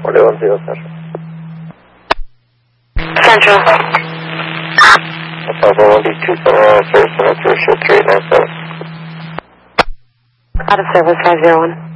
41 Central. Central. Alpha 1D2 service, 397. Out of service 501.